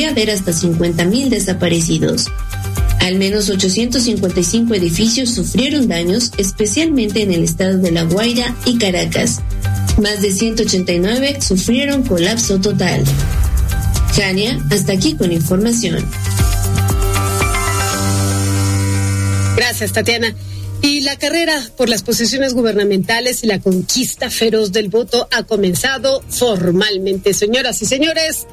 podría haber hasta 50.000 desaparecidos. Al menos 855 edificios sufrieron daños, especialmente en el estado de La Guaira y Caracas. Más de 189 sufrieron colapso total. Jania, hasta aquí con información. Gracias, Tatiana. Y la carrera por las posiciones gubernamentales y la conquista feroz del voto ha comenzado formalmente. Señoras y señores,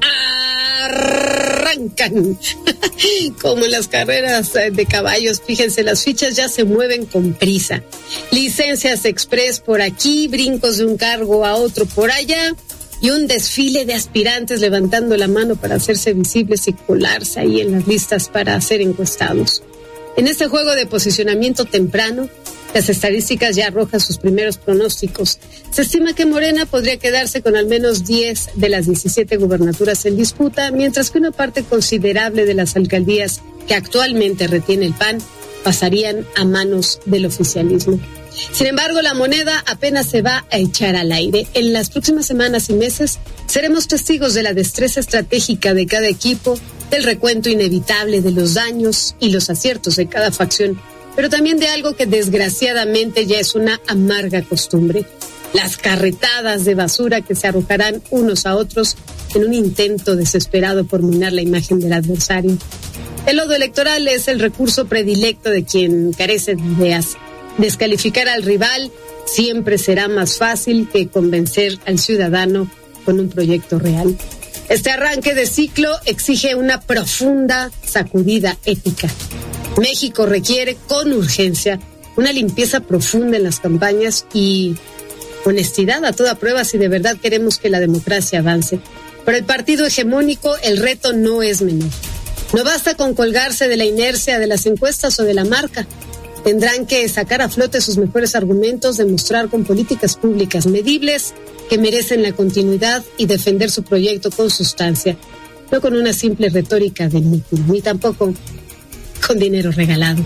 arrancan. Como en las carreras de caballos, fíjense, las fichas ya se mueven con prisa. Licencias express por aquí, brincos de un cargo a otro por allá, y un desfile de aspirantes levantando la mano para hacerse visibles y colarse ahí en las listas para ser encuestados. En este juego de posicionamiento temprano, las estadísticas ya arrojan sus primeros pronósticos. Se estima que Morena podría quedarse con al menos 10 de las 17 gubernaturas en disputa, mientras que una parte considerable de las alcaldías que actualmente retiene el PAN pasarían a manos del oficialismo. Sin embargo, la moneda apenas se va a echar al aire. En las próximas semanas y meses seremos testigos de la destreza estratégica de cada equipo, del recuento inevitable de los daños y los aciertos de cada facción, pero también de algo que desgraciadamente ya es una amarga costumbre: las carretadas de basura que se arrojarán unos a otros en un intento desesperado por minar la imagen del adversario. El lodo electoral es el recurso predilecto de quien carece de ideas. Descalificar al rival siempre será más fácil que convencer al ciudadano con un proyecto real. Este arranque de ciclo exige una profunda sacudida ética. México requiere con urgencia una limpieza profunda en las campañas y honestidad a toda prueba si de verdad queremos que la democracia avance. Para el partido hegemónico el reto no es menor. No basta con colgarse de la inercia de las encuestas o de la marca. Tendrán que sacar a flote sus mejores argumentos, demostrar con políticas públicas medibles que merecen la continuidad y defender su proyecto con sustancia, no con una simple retórica de mitin, ni tampoco con dinero regalado.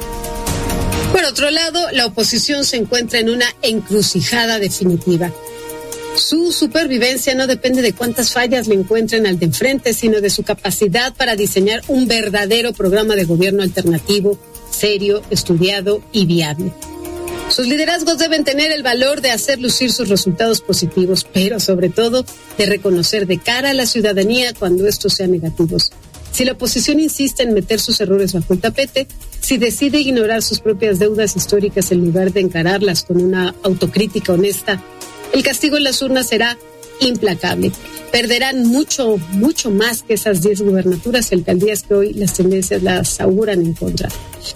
Por otro lado, la oposición se encuentra en una encrucijada definitiva. Su supervivencia no depende de cuántas fallas le encuentren al de enfrente, sino de su capacidad para diseñar un verdadero programa de gobierno alternativo, serio, estudiado y viable. Sus liderazgos deben tener el valor de hacer lucir sus resultados positivos, pero sobre todo de reconocer de cara a la ciudadanía cuando estos sean negativos. Si la oposición insiste en meter sus errores bajo el tapete, si decide ignorar sus propias deudas históricas en lugar de encararlas con una autocrítica honesta, el castigo en las urnas será implacable. Perderán mucho más que esas 10 gubernaturas y alcaldías que hoy las tendencias las auguran en contra.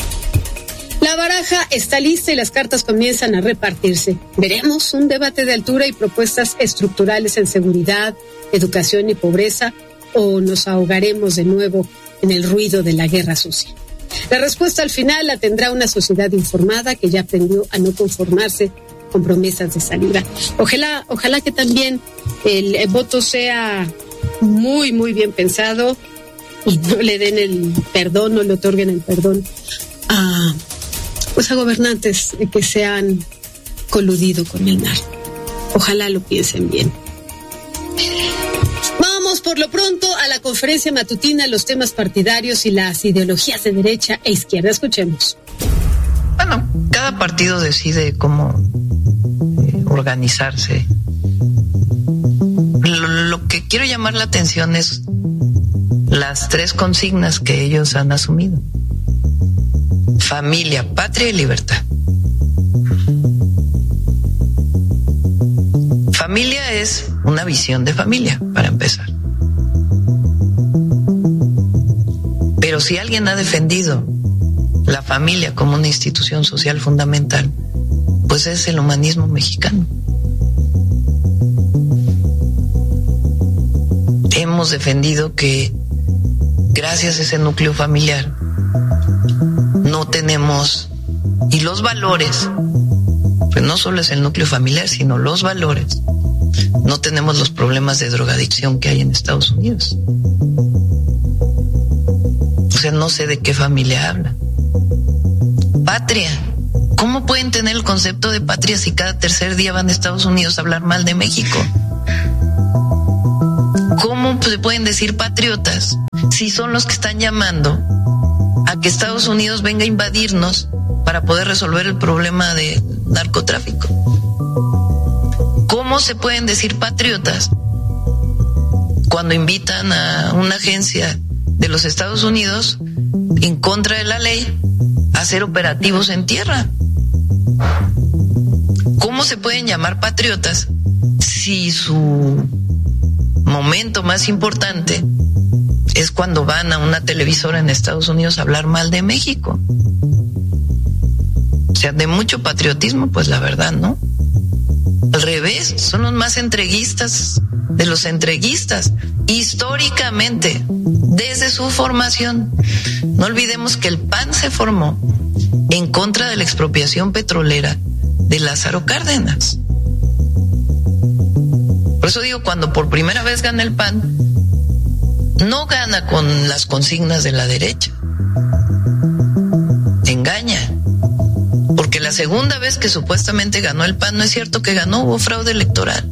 La baraja está lista y las cartas comienzan a repartirse. Veremos un debate de altura y propuestas estructurales en seguridad, educación y pobreza, o nos ahogaremos de nuevo en el ruido de la guerra sucia. La respuesta al final la tendrá una sociedad informada que ya aprendió a no conformarse con promesas de salida. Ojalá que también el voto sea muy bien pensado y no le den el perdón, no le otorguen el perdón a gobernantes que se han coludido con el narco. Ojalá lo piensen bien. Vamos por lo pronto a la conferencia matutina, los temas partidarios y las ideologías de derecha e izquierda. Escuchemos. Bueno, cada partido decide cómo organizarse. Lo que quiero llamar la atención es las 3 consignas que ellos han asumido: familia, patria y libertad. Familia es una visión de familia, para empezar. Pero si alguien ha defendido la familia como una institución social fundamental, pues es el humanismo mexicano. Hemos defendido que gracias a ese núcleo familiar no tenemos, y los valores, pues no solo es el núcleo familiar, sino los valores, no tenemos los problemas de drogadicción que hay en Estados Unidos. O sea, no sé de qué familia habla. Patria. ¿Cómo pueden tener el concepto de patria si cada tercer día van a Estados Unidos a hablar mal de México? ¿Cómo se pueden decir patriotas si son los que están llamando a que Estados Unidos venga a invadirnos para poder resolver el problema de narcotráfico? ¿Cómo se pueden decir patriotas cuando invitan a una agencia de los Estados Unidos en contra de la ley a hacer operativos en tierra? ¿Cómo se pueden llamar patriotas si su momento más importante es cuando van a una televisora en Estados Unidos a hablar mal de México? O sea, de mucho patriotismo, pues la verdad, ¿no? Al revés, son los más entreguistas de los entreguistas, históricamente, desde su formación. No olvidemos que el PAN se formó en contra de la expropiación petrolera de Lázaro Cárdenas. Por eso digo, cuando por primera vez gana el PAN, no gana con las consignas de la derecha. Engaña. Porque la segunda vez que supuestamente ganó el PAN, no es cierto que ganó, hubo fraude electoral.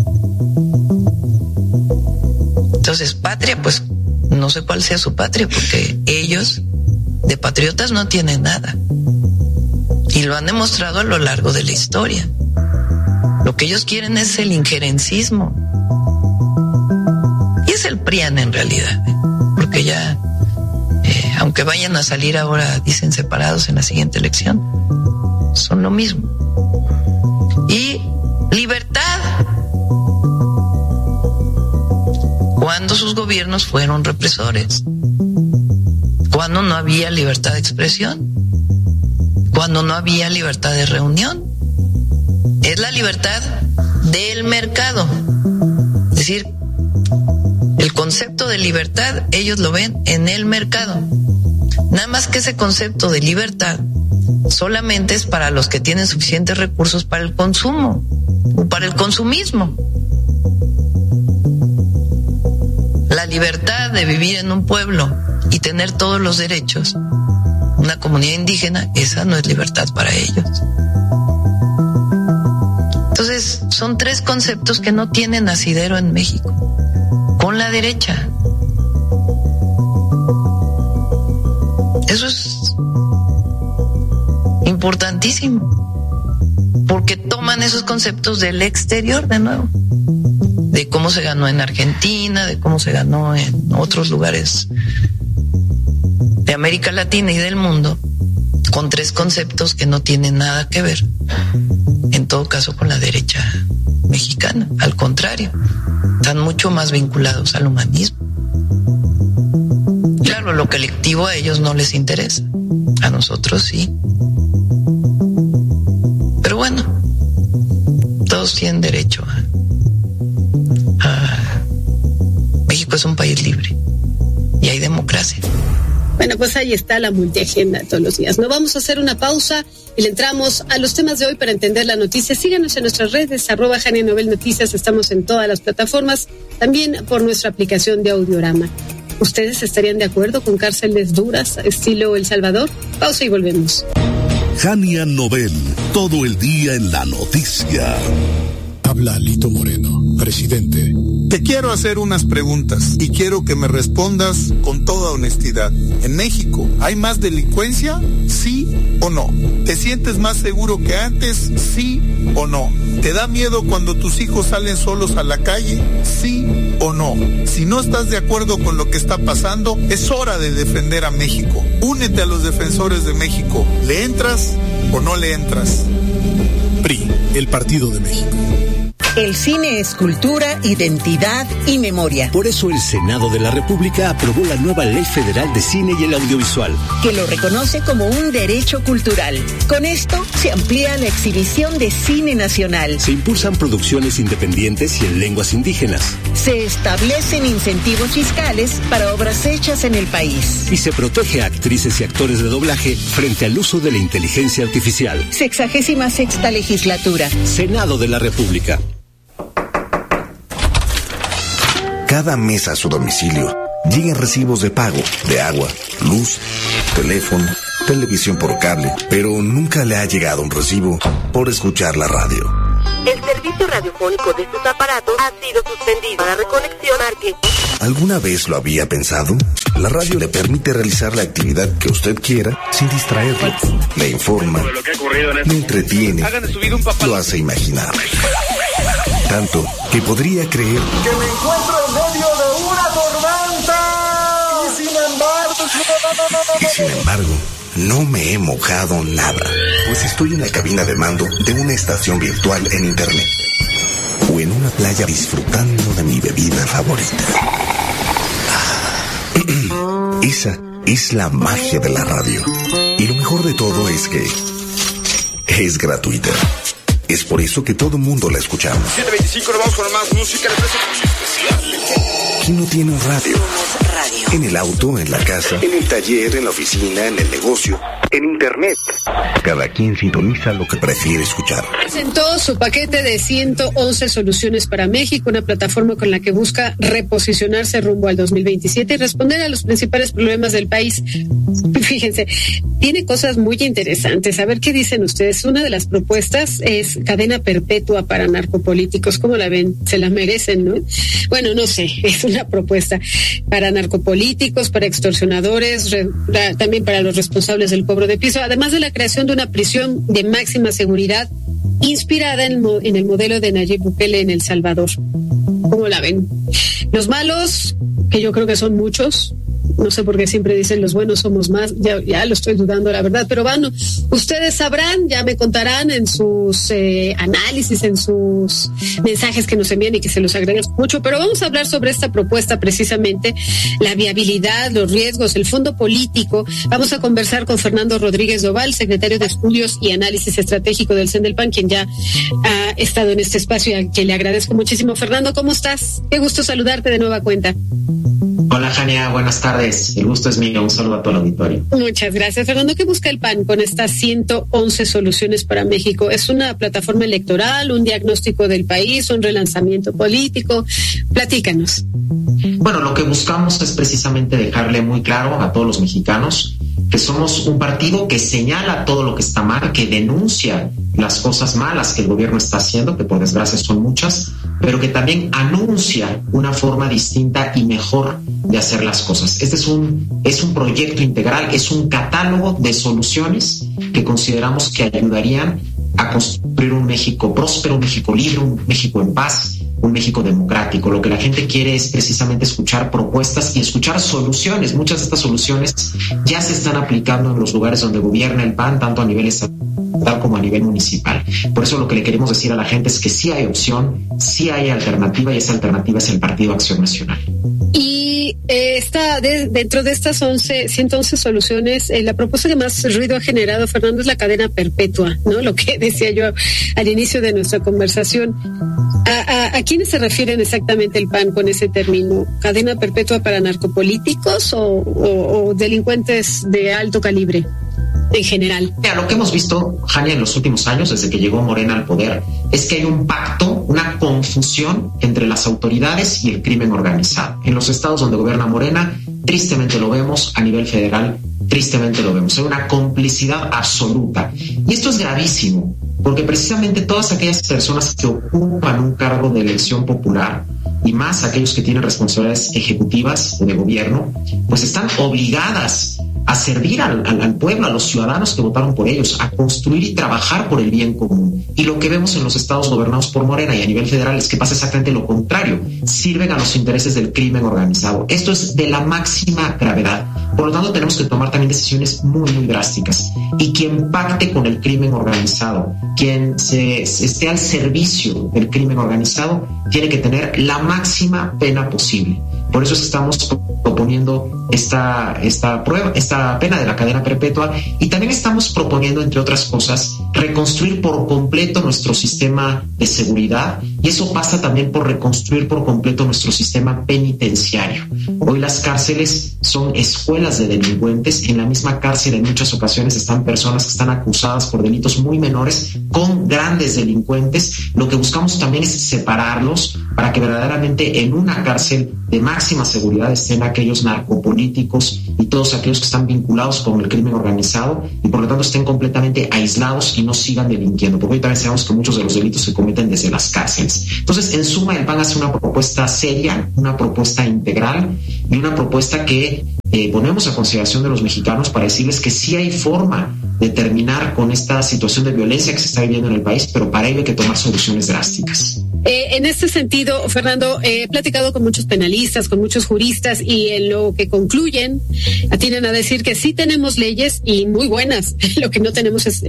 Entonces, patria, pues no sé cuál sea su patria, porque ellos de patriotas no tienen nada. Y lo han demostrado a lo largo de la historia. Lo que ellos quieren es el injerencismo. Y es el PRIAN en realidad, porque ya, aunque vayan a salir ahora, dicen separados en la siguiente elección, son lo mismo. Y libertad, cuando sus gobiernos fueron represores, cuando no había libertad de expresión, cuando no había libertad de reunión. Es la libertad del mercado. Es decir, el concepto de libertad ellos lo ven en el mercado. Nada más que ese concepto de libertad solamente es para los que tienen suficientes recursos para el consumo o para el consumismo. La libertad de vivir en un pueblo y tener todos los derechos, una comunidad indígena, esa no es libertad para ellos. Entonces, son tres conceptos que no tienen asidero en México, con la derecha. Eso es importantísimo, porque toman esos conceptos del exterior de nuevo, de cómo se ganó en Argentina, de cómo se ganó en otros lugares de América Latina y del mundo, con tres conceptos que no tienen nada que ver, en todo caso, con la derecha mexicana. Al contrario, están mucho más vinculados al humanismo. Claro, lo colectivo a ellos no les interesa, a nosotros sí. Pero bueno, todos tienen derecho México es un país libre y hay democracia. Bueno, pues ahí está la multiagenda todos los días. Nos vamos a hacer una pausa y le entramos a los temas de hoy para entender la noticia. Síganos en nuestras redes, @JaniaNobel Noticias. Estamos en todas las plataformas, también por nuestra aplicación de Audiorama. ¿Ustedes estarían de acuerdo con cárceles duras, estilo El Salvador? Pausa y volvemos. Jania Nobel, todo el día en la noticia. Habla Lito Moreno, presidente. Te quiero hacer unas preguntas y quiero que me respondas con toda honestidad. ¿En México hay más delincuencia? ¿Sí o no? ¿Te sientes más seguro que antes? ¿Sí o no? ¿Te da miedo cuando tus hijos salen solos a la calle? ¿Sí o no? Si no estás de acuerdo con lo que está pasando, es hora de defender a México. Únete a los defensores de México. ¿Le entras o no le entras? PRI, el Partido de México. El cine es cultura, identidad y memoria. Por eso el Senado de la República aprobó la nueva Ley Federal de Cine y el Audiovisual, que lo reconoce como un derecho cultural. Con esto se amplía la exhibición de cine nacional. Se impulsan producciones independientes y en lenguas indígenas. Se establecen incentivos fiscales para obras hechas en el país. Y se protege a actrices y actores de doblaje frente al uso de la inteligencia artificial. 66ª legislatura. Senado de la República. Cada mes a su domicilio llegan recibos de pago de agua, luz, teléfono, televisión por cable, pero nunca le ha llegado un recibo por escuchar la radio. El servicio radiofónico de sus aparatos ha sido suspendido. Para reconexión, marque. ¿Alguna vez lo había pensado? La radio le permite realizar la actividad que usted quiera sin distraerlo. Le informa, le entretiene, lo hace imaginar. Tanto que podría creer que me encuentro en medio de una tormenta. Y sin embargo, no me he mojado nada, pues estoy en la cabina de mando de una estación virtual en internet o en una playa disfrutando de mi bebida favorita. Esa es la magia de la radio. Y lo mejor de todo es que es gratuita. Es por eso que todo mundo la escuchamos. 7:25, nos vamos con más música. Especial. ¿Quién no tiene un radio? En el auto, en la casa, en el taller, en la oficina, en el negocio, en internet. Cada quien sintoniza lo que prefiere escuchar. Presentó su paquete de 111 soluciones para México, una plataforma con la que busca reposicionarse rumbo al 2027 y responder a los principales problemas del país. Fíjense, tiene cosas muy interesantes. A ver qué dicen ustedes. Una de las propuestas es cadena perpetua para narcopolíticos. ¿Cómo la ven? Se la merecen, ¿no? Bueno, no sé, es una propuesta para narcopolíticos, para extorsionadores, también para los responsables del cobro de piso, además de la creación de una prisión de máxima seguridad inspirada en el modelo de Nayib Bukele en El Salvador. ¿Cómo la ven? Los malos, que yo creo que son muchos, no sé por qué siempre dicen los buenos somos más, ya lo estoy dudando la verdad, pero bueno, ustedes sabrán, ya me contarán en sus análisis, en sus mensajes que nos envían y que se los agradezco mucho, pero vamos a hablar sobre esta propuesta precisamente, la viabilidad, los riesgos, el fondo político. Vamos a conversar con Fernando Rodríguez Doval, secretario de Estudios y Análisis Estratégico del CENDELPAN, quien ya ha estado en este espacio y a quien le agradezco muchísimo. Fernando, ¿cómo estás? Qué gusto saludarte de nueva cuenta. Hola, Jania, buenas tardes. El gusto es mío. Un saludo a todo el auditorio. Muchas gracias, Fernando. ¿Qué busca el PAN con estas 111 soluciones para México? ¿Es una plataforma electoral, un diagnóstico del país, un relanzamiento político? Platícanos. Bueno, lo que buscamos es precisamente dejarle muy claro a todos los mexicanos que somos un partido que señala todo lo que está mal, que denuncia las cosas malas que el gobierno está haciendo, que por desgracia son muchas, pero que también anuncia una forma distinta y mejor de hacer las cosas. Este es un proyecto integral, es un catálogo de soluciones que consideramos que ayudarían a construir un México próspero, un México libre, un México en paz, un México democrático. Lo que la gente quiere es precisamente escuchar propuestas y escuchar soluciones. Muchas de estas soluciones ya se están aplicando en los lugares donde gobierna el PAN, tanto a nivel estatal como a nivel municipal. Por eso lo que le queremos decir a la gente es que sí hay opción, sí hay alternativa, y esa alternativa es el Partido Acción Nacional. Y dentro de estas 111 soluciones, la propuesta que más ruido ha generado, Fernando, es la cadena perpetua, ¿no? Lo que decía yo al inicio de nuestra conversación. ¿A quiénes se refieren exactamente el PAN con ese término? ¿Cadena perpetua para narcopolíticos o delincuentes de alto calibre en general? Mira, lo que hemos visto, Jania, en los últimos años, desde que llegó Morena al poder, es que hay un pacto, una confusión entre las autoridades y el crimen organizado. En los estados donde gobierna Morena, tristemente lo vemos, a nivel federal, tristemente lo vemos. Hay una complicidad absoluta. Y esto es gravísimo, porque precisamente todas aquellas personas que ocupan un cargo de elección popular, y más aquellos que tienen responsabilidades ejecutivas o de gobierno, pues están obligadas a servir al pueblo, a los ciudadanos que votaron por ellos, a construir y trabajar por el bien común. Y lo que vemos en los estados gobernados por Morena y a nivel federal es que pasa exactamente lo contrario. Sirven a los intereses del crimen organizado. Esto es de la máxima gravedad. Por lo tanto, tenemos que tomar también decisiones muy, muy drásticas. Y quien pacte con el crimen organizado, quien esté al servicio del crimen organizado, tiene que tener la máxima pena posible. Por eso estamos proponiendo esta pena de la cadena perpetua, y también estamos proponiendo, entre otras cosas, reconstruir por completo nuestro sistema de seguridad, y eso pasa también por reconstruir por completo nuestro sistema penitenciario. Hoy las cárceles son escuelas de delincuentes. En la misma cárcel en muchas ocasiones están personas que están acusadas por delitos muy menores con grandes delincuentes. Lo que buscamos también es separarlos para que verdaderamente en una cárcel de máxima seguridad estén aquellos narcopolíticos y todos aquellos que están vinculados con el crimen organizado y por lo tanto estén completamente aislados y no sigan delinquiendo, porque hoy también sabemos que muchos de los delitos se cometen desde las cárceles. Entonces, en suma, el PAN hace una propuesta seria, una propuesta integral y una propuesta que ponemos a consideración de los mexicanos para decirles que sí hay forma de terminar con esta situación de violencia que se está viviendo en el país, pero para ello hay que tomar soluciones drásticas. En este sentido, Fernando, he platicado con muchos penalistas, con muchos juristas y en lo que concluyen atienden a decir que sí tenemos leyes y muy buenas. Lo que no tenemos es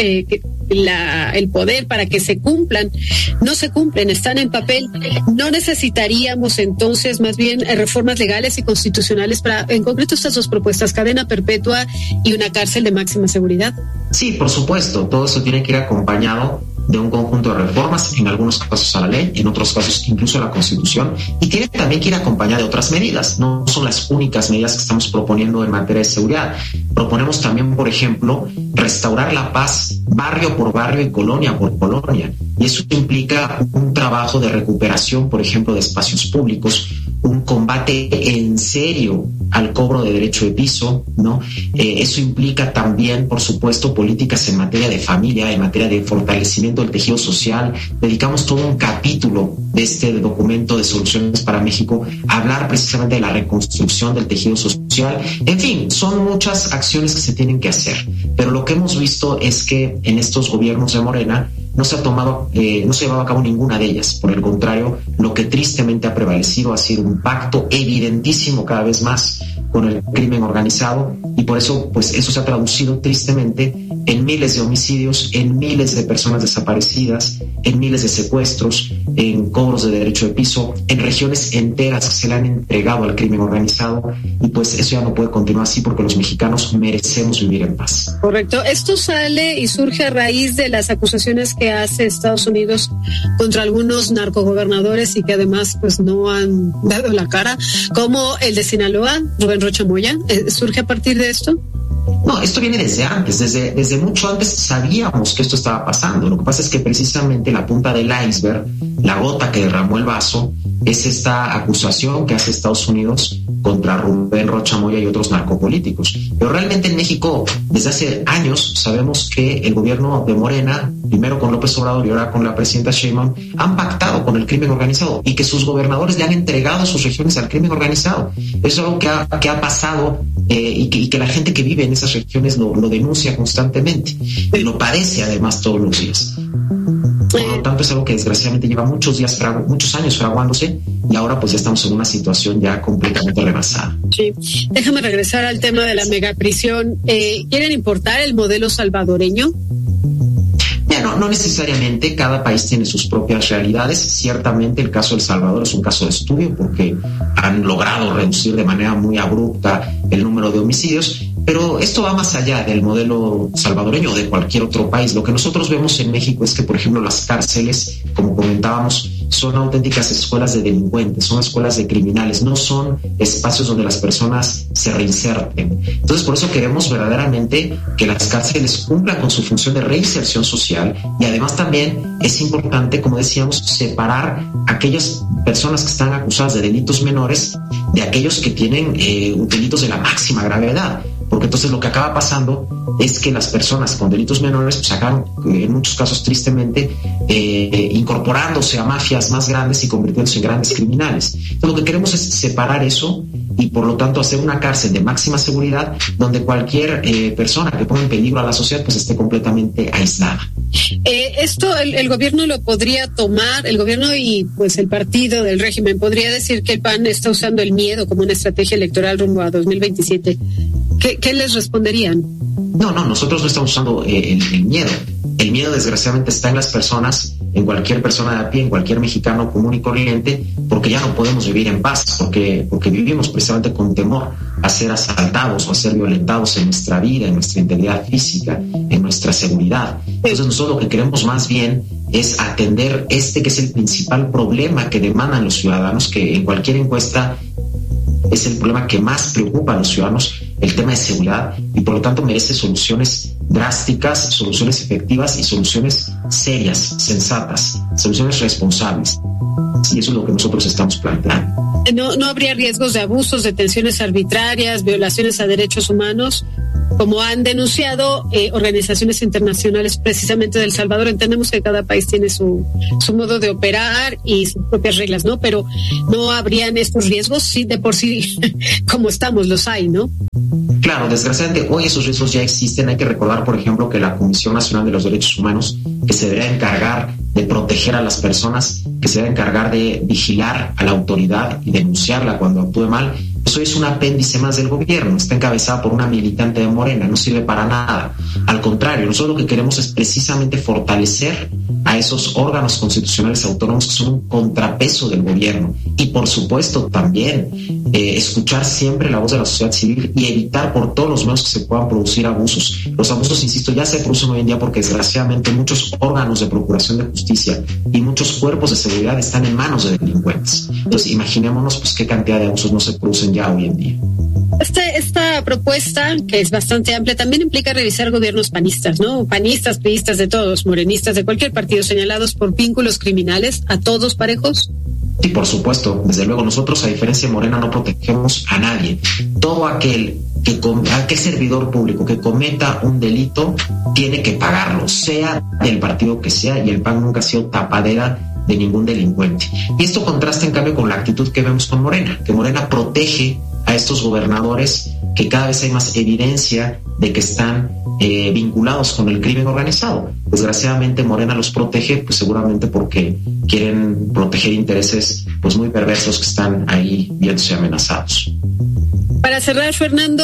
el poder para que se cumplan. No se cumplen, están en papel. No necesitaríamos entonces más bien reformas legales y constitucionales para, en concreto, estas dos propuestas, cadena perpetua y una cárcel de máxima seguridad. Sí, por supuesto, todo eso tiene que ir acompañado de un conjunto de reformas, en algunos casos a la ley, en otros casos incluso a la Constitución, y tiene también que ir acompañada de otras medidas. No son las únicas medidas que estamos proponiendo en materia de seguridad. Proponemos también, por ejemplo, restaurar la paz barrio por barrio y colonia por colonia, y eso implica un trabajo de recuperación, por ejemplo, de espacios públicos, un combate en serio al cobro de derecho de piso, ¿no? Eso implica también, por supuesto, políticas en materia de familia, en materia de fortalecimiento del tejido social. Dedicamos todo un capítulo de este documento de soluciones para México a hablar precisamente de la reconstrucción del tejido social. En fin, son muchas acciones que se tienen que hacer, pero lo que hemos visto es que en estos gobiernos de Morena no se ha llevado a cabo ninguna de ellas. Por el contrario, lo que tristemente ha prevalecido ha sido un pacto evidentísimo cada vez más con el crimen organizado, y por eso, pues, eso se ha traducido tristemente en miles de homicidios, en miles de personas desaparecidas, en miles de secuestros, en cobros de derecho de piso, en regiones enteras que se le han entregado al crimen organizado, y pues eso ya no puede continuar así, porque los mexicanos merecemos vivir en paz. Correcto. Esto sale y surge a raíz de las acusaciones que hace Estados Unidos contra algunos narcogobernadores y que además pues no han dado la cara, como el de Sinaloa, Rubén Rocha Moya. ¿Surge a partir de esto? No, esto viene desde antes, desde mucho antes sabíamos que esto estaba pasando. Lo que pasa es que precisamente la punta del iceberg, la gota que derramó el vaso, es esta acusación que hace Estados Unidos contra Rubén Rocha Moya y otros narcopolíticos. Pero realmente en México, desde hace años, sabemos que el gobierno de Morena, primero con López Obrador y ahora con la presidenta Sheinbaum, han pactado con el crimen organizado y que sus gobernadores le han entregado sus regiones al crimen organizado. Eso es algo que ha pasado y que la gente que vive en esas regiones lo denuncia constantemente y lo padece además todos los días. Por lo tanto, es algo que desgraciadamente lleva muchos años fraguándose, y ahora pues ya estamos en una situación ya completamente rebasada. Sí. Déjame regresar al tema de la megaprisión. ¿Quieren importar el modelo salvadoreño? No necesariamente, cada país tiene sus propias realidades. Ciertamente el caso de El Salvador es un caso de estudio porque han logrado reducir de manera muy abrupta el número de homicidios, pero esto va más allá del modelo salvadoreño o de cualquier otro país. Lo que nosotros vemos en México es que, por ejemplo, las cárceles, como comentábamos, son auténticas escuelas de delincuentes, son escuelas de criminales, no son espacios donde las personas se reinserten. Entonces, por eso queremos verdaderamente que las cárceles cumplan con su función de reinserción social, y además también es importante, como decíamos, separar a aquellas personas que están acusadas de delitos menores de aquellos que tienen delitos de la máxima gravedad. Porque entonces lo que acaba pasando es que las personas con delitos menores pues acaban, en muchos casos tristemente, incorporándose a mafias más grandes y convirtiéndose en grandes criminales. Entonces lo que queremos es separar eso y por lo tanto hacer una cárcel de máxima seguridad donde cualquier persona que ponga en peligro a la sociedad pues esté completamente aislada. Esto el gobierno lo podría tomar, el gobierno y pues el partido del régimen podría decir que el PAN está usando el miedo como una estrategia electoral rumbo a 2027. ¿Qué les responderían? No, nosotros no estamos usando el miedo. El miedo desgraciadamente está en las personas, en cualquier persona de a pie, en cualquier mexicano común y corriente, porque ya no podemos vivir en paz, porque vivimos precisamente con temor a ser asaltados o a ser violentados en nuestra vida, en nuestra integridad física, en nuestra seguridad. Entonces nosotros lo que queremos más bien es atender que es el principal problema que demandan los ciudadanos, que en cualquier encuesta es el problema que más preocupa a los ciudadanos, el tema de seguridad, y por lo tanto merece soluciones drásticas, soluciones efectivas y soluciones serias, sensatas, soluciones responsables. Y eso es lo que nosotros estamos planteando. ¿No habría riesgos de abusos, detenciones arbitrarias, violaciones a derechos humanos, como han denunciado organizaciones internacionales precisamente de El Salvador? Entendemos que cada país tiene su modo de operar y sus propias reglas, ¿no? Pero ¿no habrían estos riesgos? Sí, de por sí, como estamos, los hay, ¿no? Claro, desgraciadamente hoy esos riesgos ya existen. Hay que recordar, por ejemplo, que la Comisión Nacional de los Derechos Humanos, que se debería encargar de proteger a las personas, que se debe encargar de vigilar a la autoridad y denunciarla cuando actúe mal, eso es un apéndice más del gobierno, está encabezada por una militante de Morena, no sirve para nada. Al contrario, nosotros lo que queremos es precisamente fortalecer a esos órganos constitucionales autónomos que son un contrapeso del gobierno, y por supuesto también escuchar siempre la voz de la sociedad civil y evitar por todos los medios que se puedan producir abusos. Los abusos, insisto, ya se producen hoy en día porque desgraciadamente muchos órganos de procuración de justicia y muchos cuerpos de seguridad están en manos de delincuentes. Entonces imaginémonos pues qué cantidad de abusos no se producen ya hoy en día. Esta propuesta, que es bastante amplia, también implica revisar gobiernos panistas, ¿no? Panistas, priistas, de todos, morenistas, de cualquier partido, señalados por vínculos criminales, ¿a todos parejos? Sí, por supuesto. Desde luego, nosotros, a diferencia de Morena, no protegemos a nadie. Todo aquel servidor público que cometa un delito tiene que pagarlo, sea del partido que sea, y el PAN nunca ha sido tapadera de ningún delincuente. Y esto contrasta, en cambio, con la actitud que vemos con Morena, que Morena protege a estos gobernadores que cada vez hay más evidencia de que están vinculados con el crimen organizado. Desgraciadamente Morena los protege, pues seguramente porque quieren proteger intereses pues muy perversos que están ahí viéndose amenazados. Para cerrar, Fernando,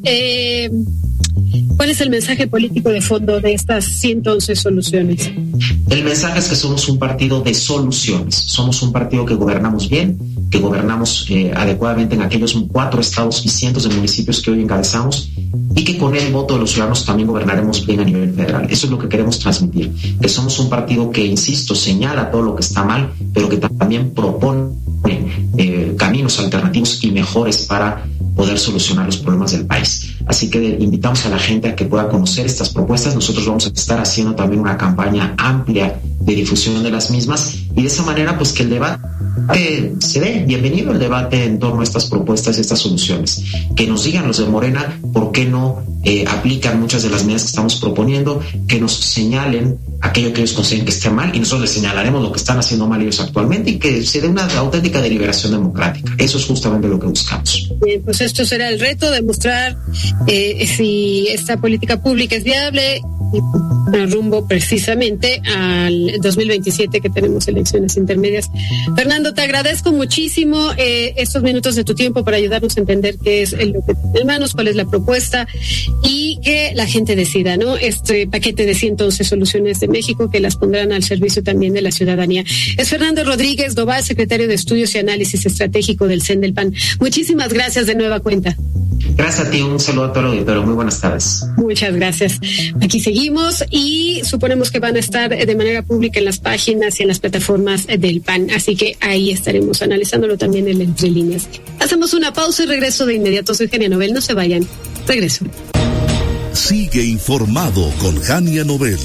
¿cuál es el mensaje político de fondo de estas 111 soluciones? El mensaje es que somos un partido de soluciones, somos un partido que gobernamos bien, que gobernamos adecuadamente en aquellos 4 estados y cientos de municipios que hoy encabezamos, y que con el voto de los ciudadanos también gobernaremos bien a nivel federal. Eso es lo que queremos transmitir, que somos un partido que, insisto, señala todo lo que está mal, pero que también propone caminos alternativos y mejores para poder solucionar los problemas del país. Así que invitamos a la gente a que pueda conocer estas propuestas. Nosotros vamos a estar haciendo también una campaña amplia de difusión de las mismas, y de esa manera pues que el debate se dé. Bienvenido el debate en torno a estas propuestas y estas soluciones. Que nos digan los de Morena por qué no aplican muchas de las medidas que estamos proponiendo, que nos señalen aquello que ellos consideren que esté mal, y nosotros les señalaremos lo que están haciendo mal ellos actualmente, y que se dé una auténtica deliberación democrática. Eso es justamente lo que buscamos. Bien, pues esto será el reto, demostrar si esta política pública es viable, y rumbo precisamente al 2027, que tenemos elecciones intermedias. Fernando, te agradezco muchísimo estos minutos de tu tiempo para ayudarnos a entender qué es lo que tiene en manos, cuál es la propuesta, y que la gente decida, ¿no? Este paquete de 111 soluciones de México, que las pondrán al servicio también de la ciudadanía. Es Fernando Rodríguez Doval, secretario de Estudios y Análisis Estratégico del CEN del PAN. Muchísimas gracias de nueva cuenta. Gracias a ti, un saludo a todo el auditorio, muy buenas tardes. Muchas gracias. Aquí seguimos y suponemos que van a estar de manera pública en las páginas y en las plataformas del PAN, así que ahí estaremos analizándolo también en Entre Líneas. Hacemos una pausa y regreso de inmediato. Soy Jania Nobel, no se vayan. Regreso. Sigue informado con Jania Nobel.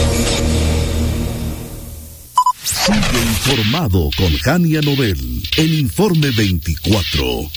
Sigue informado con Jania Nobel en Informe 24.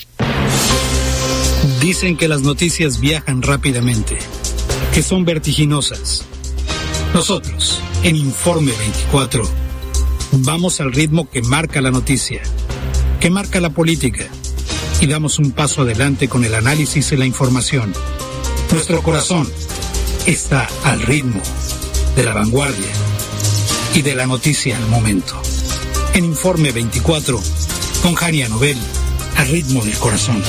Dicen que las noticias viajan rápidamente, que son vertiginosas. Nosotros, en Informe 24, vamos al ritmo que marca la noticia, que marca la política, y damos un paso adelante con el análisis y la información. Nuestro corazón está al ritmo de la vanguardia y de la noticia al momento. En Informe 24, con Jania Nobel, al ritmo del corazón.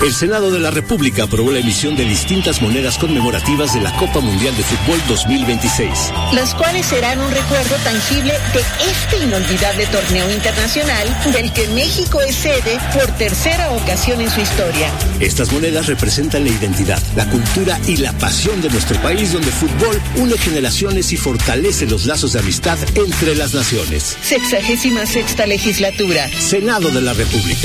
El Senado de la República aprobó la emisión de distintas monedas conmemorativas de la Copa Mundial de Fútbol 2026. Las cuales serán un recuerdo tangible de este inolvidable torneo internacional del que México es sede por tercera ocasión en su historia. Estas monedas representan la identidad, la cultura y la pasión de nuestro país, donde el fútbol une generaciones y fortalece los lazos de amistad entre las naciones. 66ª legislatura. Senado de la República.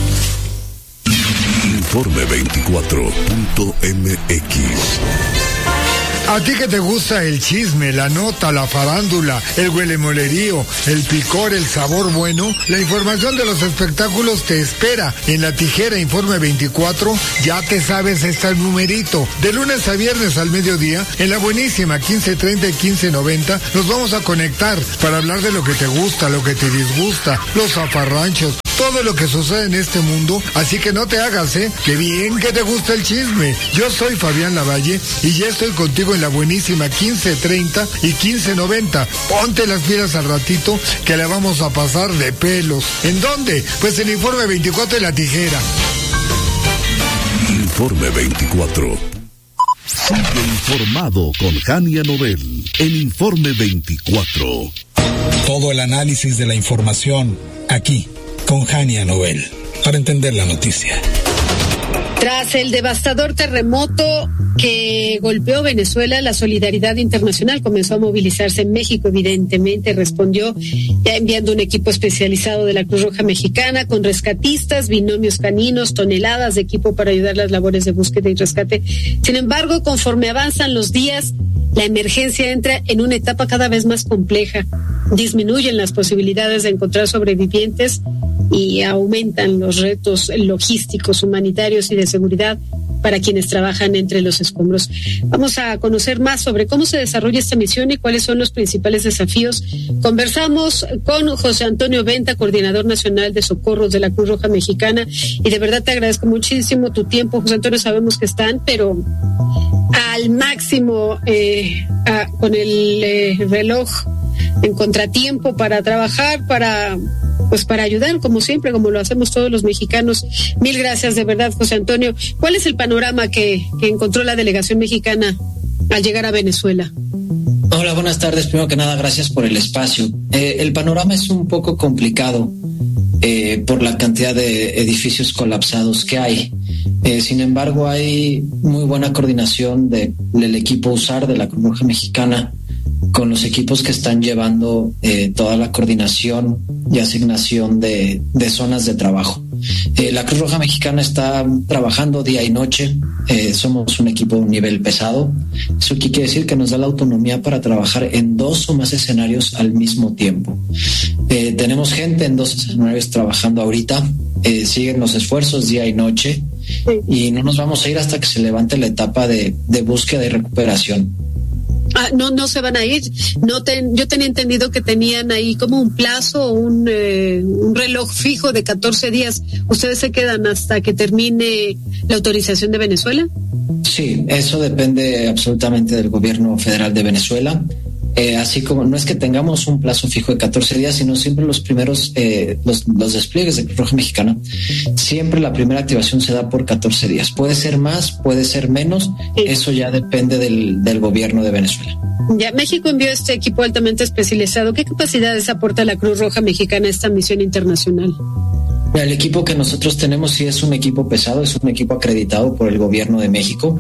Informe24.mx. A ti que te gusta el chisme, la nota, la farándula, el huelemolerío, el picor, el sabor bueno, la información de los espectáculos te espera en La Tijera Informe 24. Ya te sabes este numerito. De lunes a viernes al mediodía, en la buenísima 1530 y 1590, nos vamos a conectar para hablar de lo que te gusta, lo que te disgusta, los zafarranchos, todo lo que sucede en este mundo, así que no te hagas, que bien que te gusta el chisme. Yo soy Fabián Lavalle y ya estoy contigo en la buenísima 1530 y 1590. Ponte las pilas al ratito que la vamos a pasar de pelos. ¿En dónde? Pues en Informe 24 de La Tijera. Informe 24. Sigue informado con Jania Nobel en Informe 24. Todo el análisis de la información aquí con Jania Nobel, para entender la noticia. Tras el devastador terremoto que golpeó Venezuela, la solidaridad internacional comenzó a movilizarse en México. Evidentemente respondió ya enviando un equipo especializado de la Cruz Roja Mexicana con rescatistas, binomios caninos, toneladas de equipo para ayudar las labores de búsqueda y rescate. Sin embargo, conforme avanzan los días, la emergencia entra en una etapa cada vez más compleja. Disminuyen las posibilidades de encontrar sobrevivientes y aumentan los retos logísticos, humanitarios y de seguridad para quienes trabajan entre los escombros. Vamos a conocer más sobre cómo se desarrolla esta misión y cuáles son los principales desafíos. Conversamos con José Antonio Venta, coordinador nacional de socorros de la Cruz Roja Mexicana, y de verdad te agradezco muchísimo tu tiempo, José Antonio. Sabemos que están, pero al máximo con el reloj en contratiempo para trabajar, para ayudar, como siempre, como lo hacemos todos los mexicanos. Mil gracias, de verdad, José Antonio. ¿Cuál es el panorama que encontró la delegación mexicana al llegar a Venezuela? Hola, buenas tardes. Primero que nada, gracias por el espacio. El panorama es un poco complicado por la cantidad de edificios colapsados que hay. Sin embargo, hay muy buena coordinación del equipo USAR de la Cruz Roja Mexicana con los equipos que están llevando toda la coordinación y asignación de zonas de trabajo. La Cruz Roja Mexicana está trabajando día y noche. Somos un equipo de un nivel pesado. Eso quiere decir que nos da la autonomía para trabajar en 2 o más escenarios al mismo tiempo. Tenemos gente en 2 escenarios trabajando ahorita. Siguen los esfuerzos día y noche y no nos vamos a ir hasta que se levante la etapa de búsqueda y recuperación. No se van a ir. Yo tenía entendido que tenían ahí como un plazo, un reloj fijo de 14 días. ¿Ustedes se quedan hasta que termine la autorización de Venezuela? Sí, eso depende absolutamente del gobierno federal de Venezuela. Así como no es que tengamos un plazo fijo de 14 días, sino siempre los primeros, los despliegues de Cruz Roja Mexicana, siempre la primera activación se da por 14 días. Puede ser más, puede ser menos, eso ya depende del gobierno de Venezuela. Ya, México envió este equipo altamente especializado. ¿Qué capacidades aporta la Cruz Roja Mexicana a esta misión internacional? El equipo que nosotros tenemos sí es un equipo pesado, es un equipo acreditado por el gobierno de México.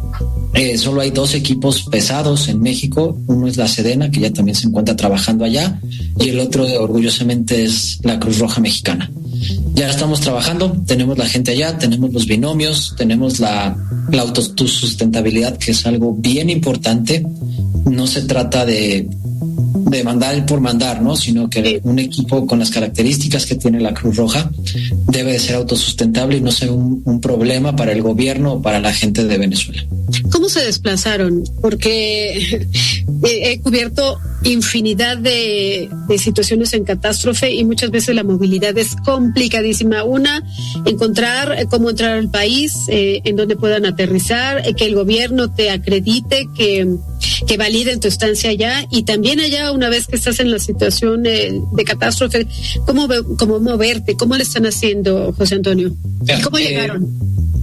Solo hay 2 equipos pesados en México. Uno es la Sedena, que ya también se encuentra trabajando allá, y el otro, orgullosamente, es la Cruz Roja Mexicana. Ya estamos trabajando, tenemos la gente allá, tenemos los binomios, tenemos la autosustentabilidad, que es algo bien importante. No se trata de mandar por mandar, ¿no? Sino que un equipo con las características que tiene la Cruz Roja debe de ser autosustentable y no ser un problema para el gobierno o para la gente de Venezuela. ¿Cómo se desplazaron? Porque he cubierto infinidad de situaciones en catástrofe y muchas veces la movilidad es complicadísima. Una, encontrar cómo entrar al país, en donde puedan aterrizar, que el gobierno te acredite, que validen tu estancia allá, y también allá, una vez que estás en la situación de catástrofe, cómo moverte, cómo le están haciendo, José Antonio, ¿cómo llegaron?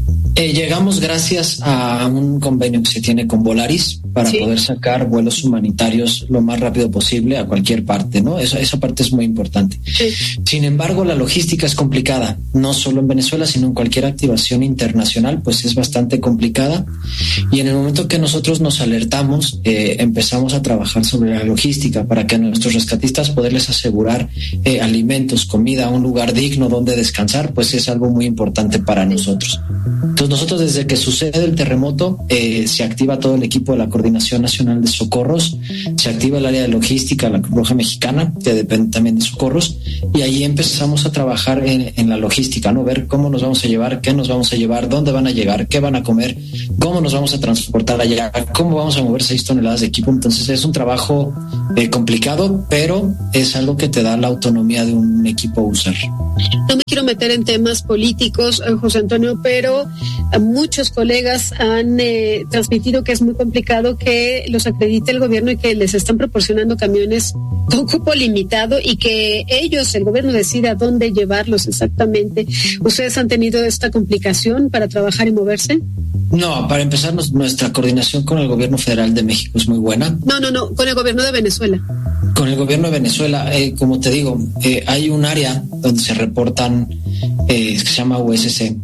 Llegamos gracias a un convenio que se tiene con Volaris para poder sacar vuelos humanitarios lo más rápido posible a cualquier parte, ¿no? Esa parte es muy importante. Sí. Sin embargo, la logística es complicada, no solo en Venezuela, sino en cualquier activación internacional, pues es bastante complicada. Y en el momento que nosotros nos alertamos, empezamos a trabajar sobre la logística para que a nuestros rescatistas poderles asegurar alimentos, comida, un lugar digno donde descansar, pues es algo muy importante para nosotros. Entonces nosotros desde que sucede el terremoto se activa todo el equipo de la Coordinación Nacional de Socorros, se activa el área de logística, la Cruz Roja Mexicana, que depende también de Socorros, y ahí empezamos a trabajar en la logística, ¿no? Ver cómo nos vamos a llevar, qué nos vamos a llevar, dónde van a llegar, qué van a comer, cómo nos vamos a transportar allá, cómo vamos a mover 6 toneladas de equipo. Entonces es un trabajo complicado, pero es algo que te da la autonomía de un equipo usar. No me quiero meter en temas políticos, José Antonio, pero muchos colegas han transmitido que es muy complicado que los acredite el gobierno y que les están proporcionando camiones con cupo limitado y que ellos, el gobierno, decida dónde llevarlos exactamente. ¿Ustedes han tenido esta complicación para trabajar y moverse? No, para empezar, nuestra coordinación con el gobierno federal de México es muy buena. No, con el gobierno de Venezuela. Con el gobierno de Venezuela, como te digo, hay un área donde se reportan, que se llama USC.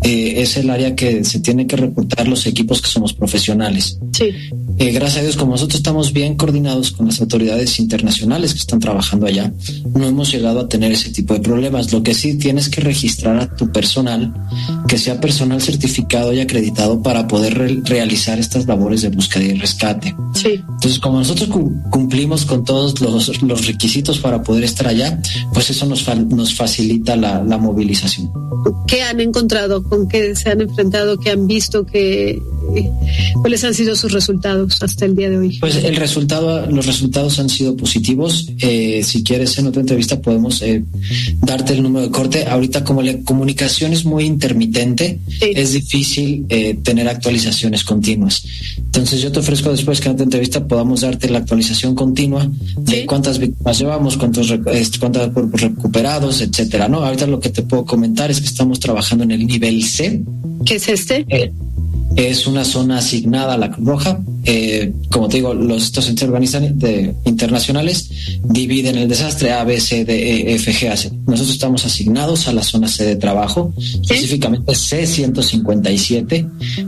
Es el área que se tiene que reportar los equipos que somos profesionales. Sí. Gracias a Dios, como nosotros estamos bien coordinados con las autoridades internacionales que están trabajando allá, no hemos llegado a tener ese tipo de problemas. Lo que sí tienes que registrar a tu personal, que sea personal certificado y acreditado para poder realizar estas labores de búsqueda y rescate. Sí. Entonces, como nosotros cumplimos con todos los requisitos para poder estar allá, pues eso nos facilita la movilización. ¿Qué han encontrado? ¿Con qué se han enfrentado? ¿Qué han visto? ¿Cuáles han sido sus resultados hasta el día de hoy? Pues los resultados han sido positivos. Si quieres, en otra entrevista podemos darte el número de corte. Ahorita, como la comunicación es muy intermitente, es difícil tener actualizaciones continuas. Entonces yo te ofrezco después que en otra entrevista podamos darte la actualización continua de cuántas víctimas llevamos, cuántos cuerpos recuperados, etcétera, ¿no? Ahorita lo que te puedo comentar es que estamos trabajando en el nivel C. ¿Qué es este? Es una zona asignada a la Cruz Roja. Como te digo, estos entes internacionales dividen el desastre A, B, C, D, E, F, G, A, C. Nosotros estamos asignados a la zona C de trabajo, específicamente C157.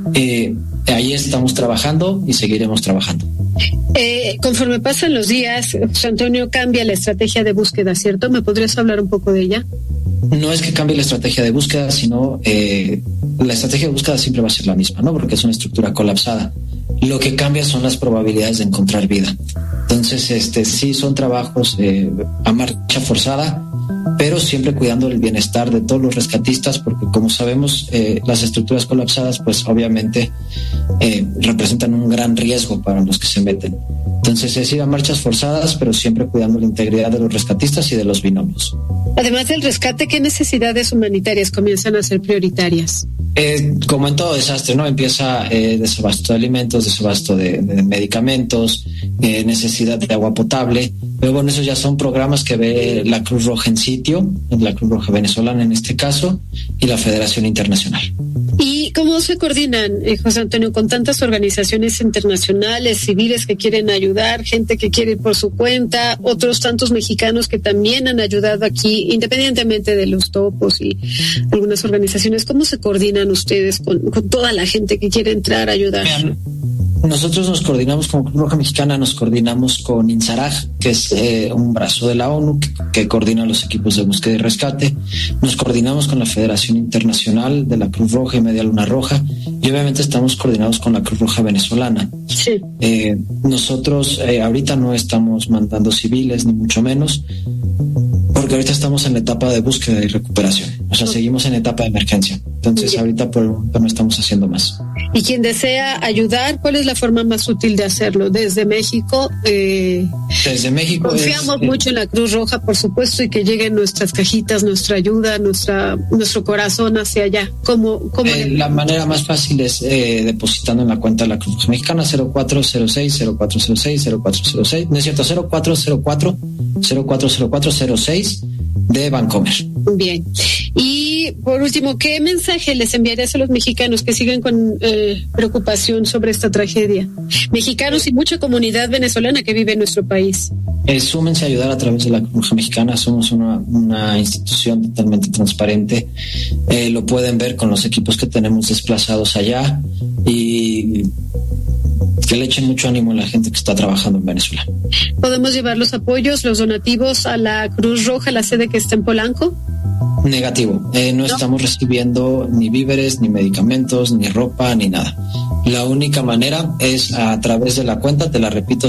Ahí estamos trabajando y seguiremos trabajando. Conforme pasan los días, José Antonio, cambia la estrategia de búsqueda, ¿cierto? ¿Me podrías hablar un poco de ella? No es que cambie la estrategia de búsqueda, sino la estrategia de búsqueda siempre va a ser la misma, ¿no? Porque es una estructura colapsada. Lo que cambia son las probabilidades de encontrar vida. Entonces, sí son trabajos a marcha forzada, pero siempre cuidando el bienestar de todos los rescatistas, porque como sabemos, las estructuras colapsadas, pues obviamente representan un gran riesgo para los que se meten. Entonces es ir a marchas forzadas, pero siempre cuidando la integridad de los rescatistas y de los binomios. Además del rescate, ¿qué necesidades humanitarias comienzan a ser prioritarias? Como en todo desastre, ¿no? Empieza desabasto de alimentos, desabasto de medicamentos, necesidad de agua potable. Pero bueno, esos ya son programas que ve la Cruz Roja en sitio, la Cruz Roja venezolana en este caso, y la Federación Internacional. ¿Y cómo se coordinan, José Antonio, con tantas organizaciones internacionales, civiles que quieren ayudar, gente que quiere ir por su cuenta, otros tantos mexicanos que también han ayudado aquí, independientemente de los topos y algunas organizaciones? ¿Cómo se coordinan ustedes con toda la gente que quiere entrar a ayudar? Bien. Nosotros nos coordinamos como Cruz Roja Mexicana, nos coordinamos con INSARAG, que es un brazo de la ONU que coordina los equipos de búsqueda y rescate. Nos coordinamos con la Federación Internacional de la Cruz Roja y Media Luna Roja, y obviamente estamos coordinados con la Cruz Roja venezolana. Sí. Nosotros ahorita no estamos mandando civiles, ni mucho menos, porque ahorita estamos en la etapa de búsqueda y recuperación. O sea, seguimos en etapa de emergencia. Entonces, ahorita por el momento no estamos haciendo más. Y quien desea ayudar, ¿cuál es la forma más útil de hacerlo? Desde México. Desde México. Confiamos mucho en la Cruz Roja, por supuesto, y que lleguen nuestras cajitas, nuestra ayuda, nuestro corazón hacia allá. ¿Cómo la manera más fácil es depositando en la cuenta de la Cruz Roja Mexicana 0406. No es cierto, 0404 040406 de Bancomer. Bien. Y Y por último, ¿qué mensaje les enviarías a los mexicanos que siguen con preocupación sobre esta tragedia? Mexicanos y mucha comunidad venezolana que vive en nuestro país. Súmense a ayudar a través de la Cruz Roja Mexicana. Somos una institución totalmente transparente. Lo pueden ver con los equipos que tenemos desplazados allá y que le echen mucho ánimo a la gente que está trabajando en Venezuela. ¿Podemos llevar los apoyos, los donativos a la Cruz Roja, la sede que está en Polanco? Negativo. No estamos recibiendo ni víveres, ni medicamentos, ni ropa, ni nada. La única manera es a través de la cuenta, te la repito,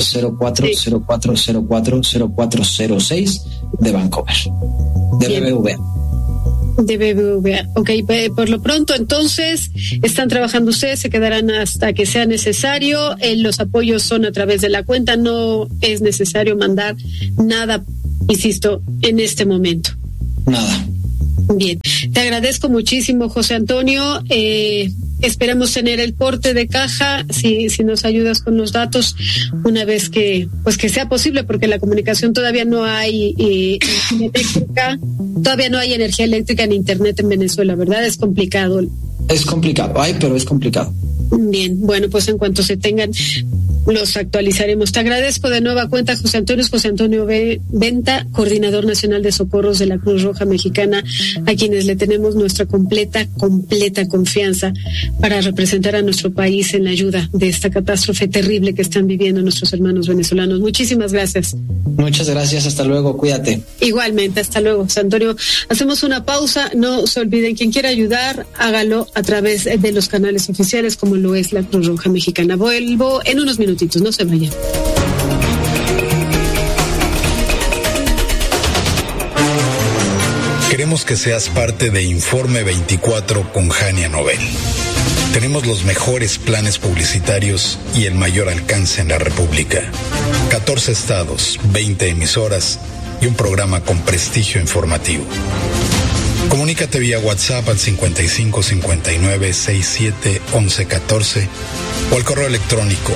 0404040406 de Bancomer, de BBVA. De BBVA. Ok, por lo pronto entonces están trabajando ustedes, se quedarán hasta que sea necesario. Los apoyos son a través de la cuenta, no es necesario mandar nada, insisto, en este momento. Nada. Bien, te agradezco muchísimo, José Antonio. Esperamos tener el corte de caja, si nos ayudas con los datos, una vez que sea posible, porque la comunicación todavía no hay eléctrica, todavía no hay energía eléctrica ni internet en Venezuela, ¿verdad? Es complicado. Es complicado, pero es complicado. Bien, bueno, pues en cuanto se tengan, los actualizaremos. Te agradezco de nueva cuenta, José Antonio Venta, coordinador nacional de socorros de la Cruz Roja Mexicana, a quienes le tenemos nuestra completa confianza para representar a nuestro país en la ayuda de esta catástrofe terrible que están viviendo nuestros hermanos venezolanos. Muchísimas gracias. Muchas gracias, hasta luego, cuídate. Igualmente, hasta luego, José Antonio. Hacemos una pausa, no se olviden, quien quiera ayudar, hágalo a través de los canales oficiales como lo es la Cruz Roja Mexicana. Vuelvo en unos minutitos, no se vayan. Queremos que seas parte de Informe 24 con Jania Nobel. Tenemos los mejores planes publicitarios y el mayor alcance en la República. 14 estados, 20 emisoras y un programa con prestigio informativo. Comunícate vía WhatsApp al 55 59 67 11 14 o al correo electrónico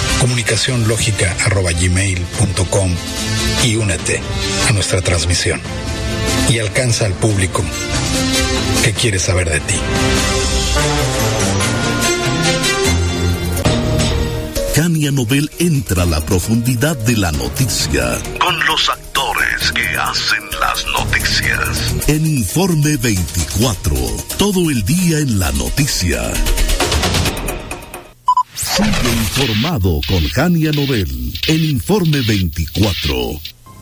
comunicacionlogica@gmail.com y únete a nuestra transmisión y alcanza al público que quiere saber de ti. Jania Nobel entra a la profundidad de la noticia con los actores que hacen las noticias. En Informe 24, todo el día en la noticia. Sigue informado con Jania Nobel en Informe 24.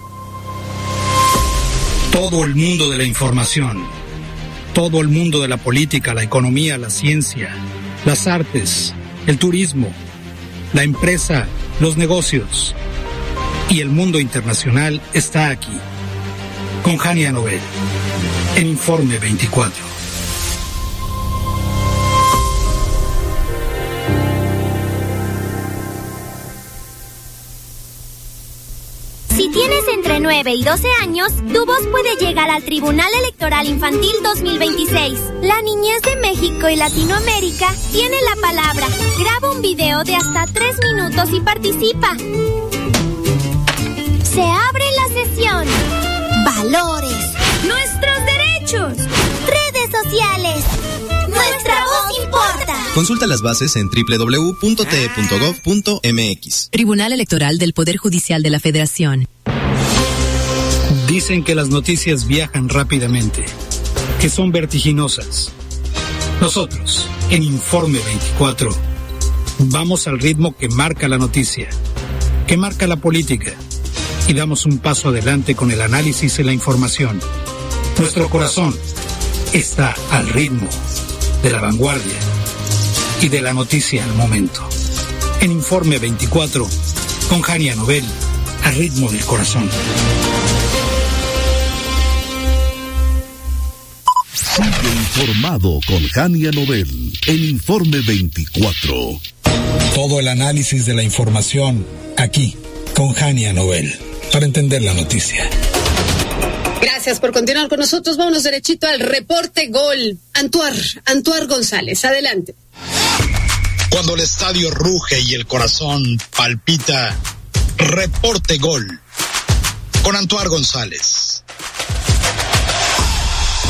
Todo el mundo de la información, todo el mundo de la política, la economía, la ciencia, las artes, el turismo, la empresa, los negocios y el mundo internacional está aquí, con Jania Nobel, en Informe 24. Si tienes entre 9 y 12 años, tu voz puede llegar al Tribunal Electoral Infantil 2026. La niñez de México y Latinoamérica tiene la palabra. Graba un video de hasta 3 minutos y participa. Se abre la sesión. Valores. Nuestros derechos. Redes sociales. Nuestra voz importa. Consulta las bases en www.te.gov.mx. Tribunal Electoral del Poder Judicial de la Federación. Dicen que las noticias viajan rápidamente, que son vertiginosas. Nosotros, en Informe 24, vamos al ritmo que marca la noticia, que marca la política, y damos un paso adelante con el análisis y la información. Nuestro corazón está al ritmo de la vanguardia y de la noticia al momento. En Informe 24, con Jania Nobel, al ritmo del corazón. Sigue informado con Jania Nobel en Informe 24. Todo el análisis de la información aquí, con Jania Nobel, para entender la noticia. Gracias por continuar con nosotros. Vámonos derechito al reporte gol. Antuar González, adelante. Cuando el estadio ruge y el corazón palpita, reporte gol con Antuar González.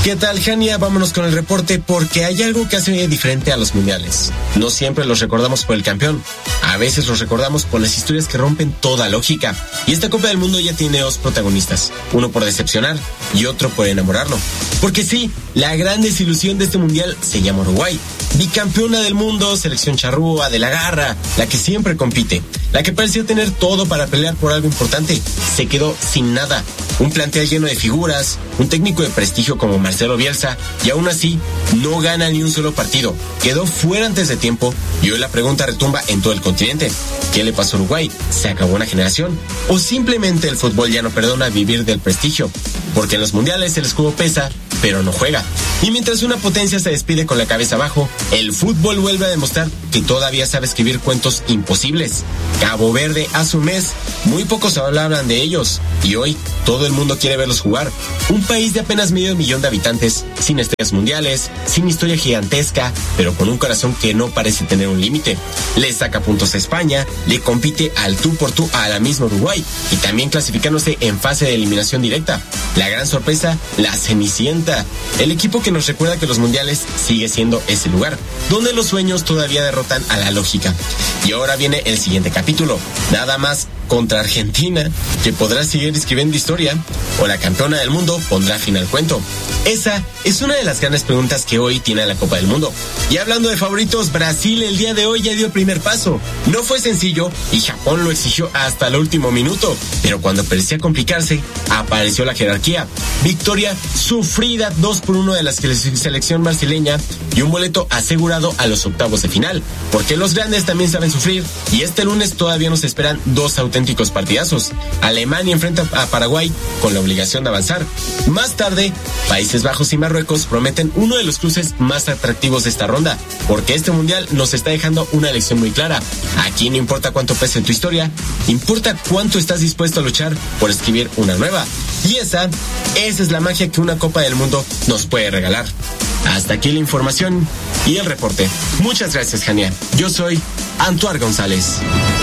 ¿Qué tal, Jania? Vámonos con el reporte porque hay algo que hace diferente a los mundiales. No siempre los recordamos por el campeón. A veces los recordamos por las historias que rompen toda lógica. Y esta Copa del Mundo ya tiene 2 protagonistas. Uno por decepcionar y otro por enamorarlo. Porque sí, la gran desilusión de este mundial se llama Uruguay. Bicampeona del mundo, selección charrúa, de la garra, la que siempre compite. La que parecía tener todo para pelear por algo importante. Se quedó sin nada. Un plantel lleno de figuras, un técnico de prestigio como Marcelo Bielsa, y aún así no gana ni un solo partido. Quedó fuera antes de tiempo y hoy la pregunta retumba en todo el continente. ¿Qué le pasó a Uruguay? ¿Se acabó una generación? ¿O simplemente el fútbol ya no perdona vivir del prestigio? Porque en los mundiales el escudo pesa, pero no juega. Y mientras una potencia se despide con la cabeza abajo, el fútbol vuelve a demostrar que todavía sabe escribir cuentos imposibles. Cabo Verde hace un mes, muy pocos hablaban de ellos, y hoy todo el mundo quiere verlos jugar. Un país de apenas 500,000 de habitantes, sin estrellas mundiales, sin historia gigantesca, pero con un corazón que no parece tener un límite. Le saca puntos a España, le compite al tú por tú a la misma Uruguay, y también clasificándose en fase de eliminación directa. La gran sorpresa, la Cenicienta, el equipo que nos recuerda que los mundiales sigue siendo ese lugar, donde los sueños todavía derrotan a la lógica. Y ahora viene el siguiente capítulo, nada más contra Argentina, que podrá seguir escribiendo historia, o la campeona del mundo pondrá fin al cuento. Esa es una de las grandes preguntas que hoy tiene la Copa del Mundo. Y hablando de favoritos, Brasil el día de hoy ya dio el primer paso. No fue sencillo y Japón lo exigió hasta el último minuto, pero cuando parecía complicarse, apareció la jerarquía. Victoria sufrida 2-1 de la selección brasileña y un boleto asegurado a los octavos de final, porque los grandes también saben sufrir, y este lunes todavía nos esperan 2 auténticos partidazos. Alemania enfrenta a Paraguay con la obligación de avanzar. Más tarde, Países Bajos y Marruecos prometen uno de los cruces más atractivos de esta ronda, porque este mundial nos está dejando una lección muy clara. Aquí no importa cuánto pese tu historia, importa cuánto estás dispuesto a luchar por escribir una nueva. Y esa es la magia que una Copa del Mundo nos puede regalar. Hasta aquí la información y el reporte. Muchas gracias, Jania. Yo soy Antoine González.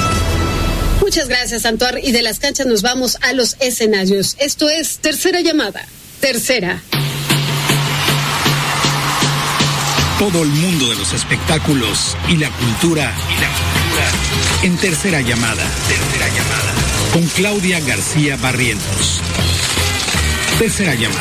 Muchas gracias, Antoine. Y de las canchas nos vamos a los escenarios. Esto es Tercera Llamada. Tercera. Todo el mundo de los espectáculos y la cultura. En Tercera Llamada. Con Claudia García Barrientos. Tercera Llamada.